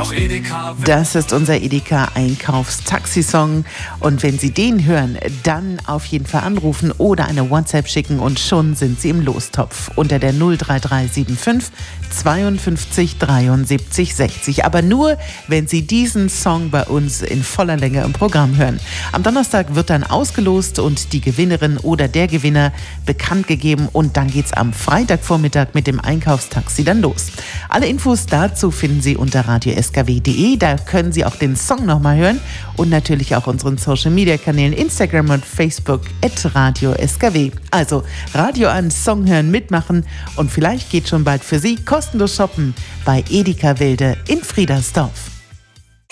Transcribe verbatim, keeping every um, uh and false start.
Doch Edeka. Das ist unser Edeka-Einkaufstaxi-Song. Und wenn Sie den hören, dann auf jeden Fall anrufen oder eine WhatsApp schicken und schon sind Sie im Lostopf. Unter der null drei drei sieben fünf zweiundfünfzig dreiundsiebzig sechzig. Aber nur, wenn Sie diesen Song bei uns in voller Länge im Programm hören. Am Donnerstag wird dann ausgelost und die Gewinnerin oder der Gewinner bekannt gegeben. Und dann geht's am Freitagvormittag mit dem Einkaufstaxi dann los. Alle Infos dazu finden Sie unter radio s k w punkt d e. Da können Sie auch den Song nochmal hören und natürlich auch unseren Social-Media-Kanälen Instagram und Facebook at Radio S K W. Also Radio an, Song hören, mitmachen und vielleicht geht schon bald für Sie kostenlos shoppen bei Edeka Wilde in Friedersdorf.